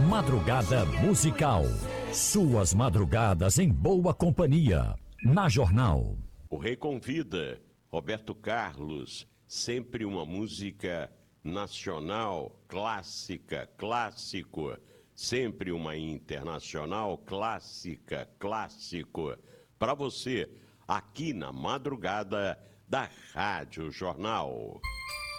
Madrugada musical. Suas madrugadas em boa companhia. Na Jornal. O Rei convida Roberto Carlos, sempre uma música nacional, clássica, clássico. Sempre uma internacional, clássica, clássico. Para você, aqui na madrugada da Rádio Jornal.